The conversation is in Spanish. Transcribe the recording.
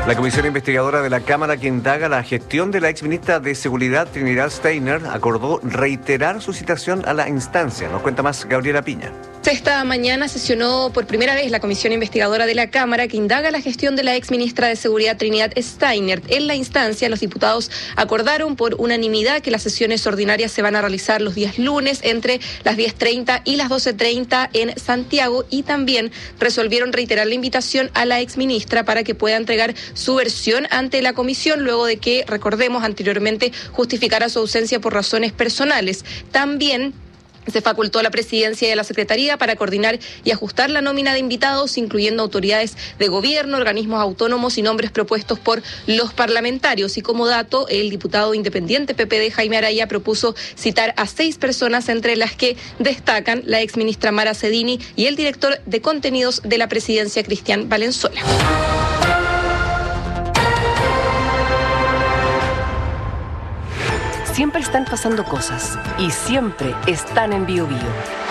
La comisión investigadora de la Cámara que indaga la gestión de la exministra de Seguridad, Trinidad Steiner, acordó reiterar su citación a la instancia. Nos cuenta más Gabriela Piña. Esta mañana sesionó por primera vez la comisión investigadora de la Cámara que indaga la gestión de la exministra de Seguridad, Trinidad Steiner. En la instancia, los diputados acordaron por unanimidad que las sesiones ordinarias se van a realizar los días lunes entre las 10:30 y las 12:30 en Santiago, y también resolvieron reiterar la invitación a la exministra para que pueda entregar su versión ante la comisión luego de que, recordemos, anteriormente justificara su ausencia por razones personales. También se facultó a la presidencia y a la secretaría para coordinar y ajustar la nómina de invitados, incluyendo autoridades de gobierno, organismos autónomos y nombres propuestos por los parlamentarios. Y como dato, el diputado independiente PPD Jaime Araya propuso citar a 6 personas, entre las que destacan la exministra Mara Cedini y el director de contenidos de la presidencia, Cristian Valenzuela. Siempre están pasando cosas y siempre están en Bío Bío.